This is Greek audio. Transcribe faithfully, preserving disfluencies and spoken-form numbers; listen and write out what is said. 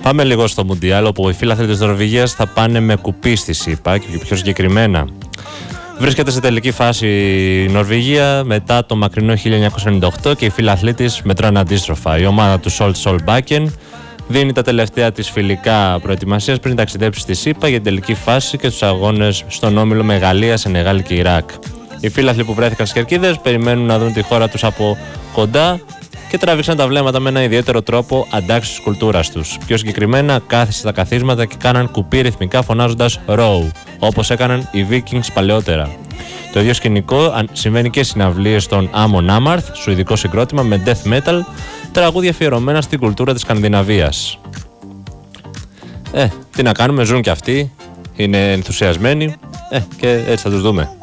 Πάμε λίγο στο Μουντιάλ, όπου οι φίλαθλοι της Νορβηγίας θα πάνε με κουπί στη ΣΥΠΑ και πιο συγκεκριμένα. Βρίσκεται σε τελική φάση η Νορβηγία μετά το μακρινό χίλια εννιακόσια ενενήντα οκτώ και οι φίλαθλοι της μετράνε αντίστροφα. Η ομάδα του Σολτ Σολμπάκεν δίνει τα τελευταία της φιλικά προετοιμασίας πριν ταξιδέψει στη ΣΥΠΑ για την τελική φάση και τους αγώνες στον όμιλο με Γαλλία, Σενεγάλη και Ιράκ. Οι φίλαθλοι που βρέθηκαν στις κερκίδες περιμένουν να δουν τη χώρα τους από κοντά και τράβηξαν τα βλέμματα με ένα ιδιαίτερο τρόπο αντάξεις της κουλτούρας τους. Πιο συγκεκριμένα, κάθισαν στα καθίσματα και κάναν κουπί ρυθμικά φωνάζοντας «Row», όπως έκαναν οι Vikings παλαιότερα. Το ίδιο σκηνικό συμβαίνει και στις συναυλίες των Amon Amarth, σουηδικό συγκρότημα με death metal, τραγούδια αφιερωμένα στην κουλτούρα της Σκανδιναβίας. Ε, τι να κάνουμε, ζουν κι αυτοί, είναι ενθουσιασμένοι, ε, και έτσι θα τους δούμε.